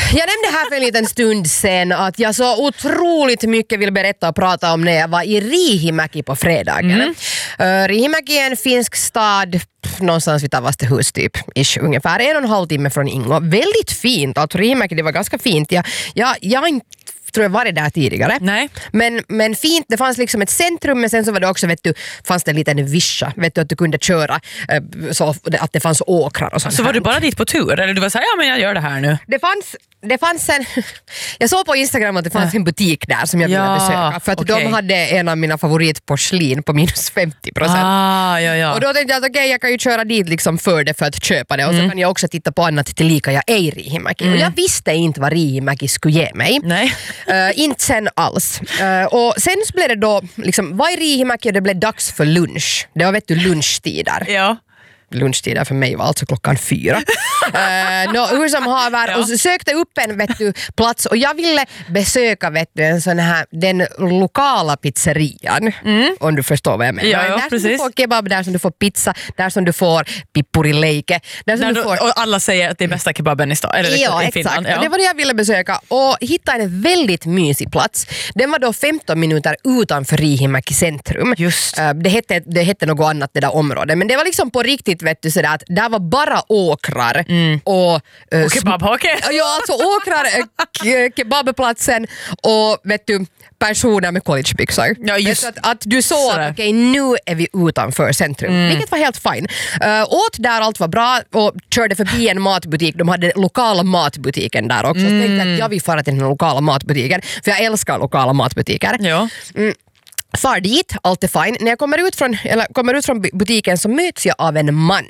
Jag nämnde här för en liten stund sen att jag så otroligt mycket vill berätta och prata om när jag var i Riihimäki på fredagen. Riihimäki är en finsk stad någonstans vid Tavastehus typ, ungefär 1,5 timme från Ingo. Väldigt fint, alltså Riihimäki, det var ganska fint. Jag inte tror jag varit där tidigare. Nej. Men fint, det fanns liksom ett centrum, men sen så var det också, vet du, fanns det en liten vischa, vet du, att du kunde köra så att det fanns åkrar och sånt. Så var du bara dit på tur? Eller du var så här, ja men jag gör det här nu? Det fanns en... Jag såg på Instagram att det fanns en butik där som jag ville besöka. För att de hade en av mina favoritporslin på minus 50%. Och då tänkte jag att jag kan ju köra dit liksom för det för att köpa det. Och så kan jag också titta på annat tillika jag är i Riihimäki. Och jag visste inte vad Riihimäki skulle ge mig. Nej. Inte sen alls. Och sen så blev det då liksom, var i Riihimäki och det blev dags för lunch. Det var, vet du, lunchtider. Ja. Lunchtider för mig var alltså 4:00. Hur som haver, och så sökte upp en, vet du, plats och jag ville besöka, vet du, en sån här, den lokala pizzerian, om du förstår vad jag menar. Ja, där precis. som du får kebab, där som du får pizza, där som du får pippurileike, där som du får... Och alla säger att det är bästa kebaben i exakt. Finland. Ja. Det var det jag ville besöka och hitta en väldigt mysig plats. Den var då 15 minuter utanför Riihimäki centrum. Just. Det hette något annat, det där området, men det var liksom på riktigt, vet du, sådär att där var bara åkrar och kebabhake. Ja, alltså åkrar, kebabplatsen och, vet du, personer med collegebyxor. Ja, just. Att du såg att okej, nu är vi utanför centrum, vilket var helt fine. Åt där, allt var bra och körde förbi en matbutik. De hade lokala matbutiken där också. Så tänkte jag att jag vill fara till den lokala matbutiken, för jag älskar lokala matbutiker. Ja. Far dit, allt är fine. När jag kommer ut från butiken så möts jag av en man.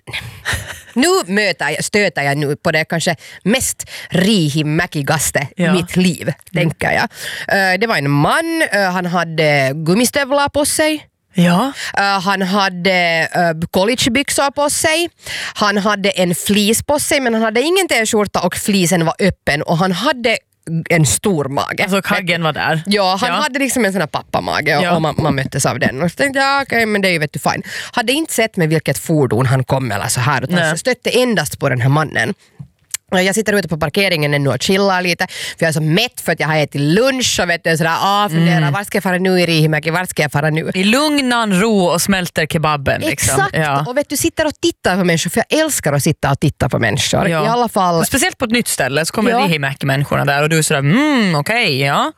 Nu stöter jag nu på det kanske mest Riihimäkigaste i mitt liv, tänker jag. Det var en man, han hade gummistövlar på sig. Ja. Han hade collegebyxor på sig. Han hade en flis på sig, men han hade ingen t-skjorta och flisen var öppen och han hade en stor mage. Alltså kaggen var där. Ja, han hade liksom en sån här pappamage och man möttes av den. Och så tänkte jag, okej, men det är ju, vet du, fine. Hade inte sett med vilket fordon han kom eller så här, utan så stötte endast på den här mannen. Jag sitter ute på parkeringen ännu och chillar lite, för jag är så mätt för att jag har ätit lunch och vet du, sådär, funderar, var ska jag fara nu i Riihimäki, var ska jag fara nu? I lugnan ro och smälter kebaben. Liksom. Exakt, och vet du, sitter och tittar på människor, för jag älskar att sitta och titta på människor. Ja. I alla fall. Och speciellt på ett nytt ställe så kommer Riihimäki-människorna där och du är sådär, okej, ja.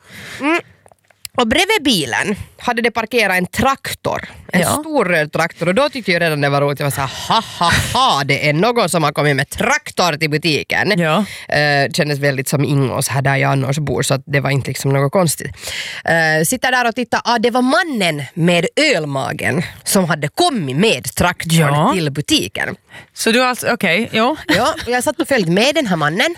Och bredvid bilen hade det parkerat en traktor. En stor röd traktor. Och då tyckte jag redan det var roligt. Jag var såhär, det är någon som har kommit med traktor till butiken. Ja. Kändes väldigt som Ingås här där jag annars bor. Så att det var inte liksom något konstigt. Sitter där och tittar. Det var mannen med ölmagen som hade kommit med traktorn till butiken. Så du alltså, okej. Ja, och jag satt och följde med den här mannen.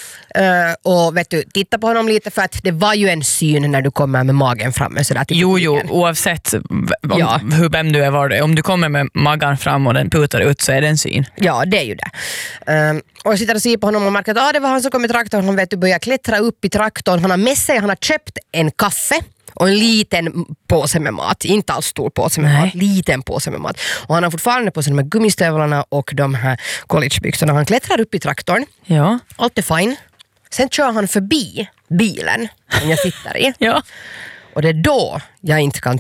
Och vet du, titta på honom lite, för att det var ju en syn när du kommer med magen framme sådär till butiken. Oavsett hur vem du är, var det. Om du kommer med magen fram och den putar ut så är det en syn. Ja, det är ju det. Och jag sitter och ser på honom och märker att det var han som kom i traktorn. Han, vet du, börjar klättra upp i traktorn. Han har med sig, han har köpt en kaffe och en liten påse med mat. Inte alls stor påse med mat, liten påse med mat. Och han har fortfarande på sig de här gummistövlarna och de här collegebyxorna. Han klättrar upp i traktorn. Ja. Allt är fine. Sen kör han förbi bilen som jag sitter i. Ja. Och det är då jag inte kan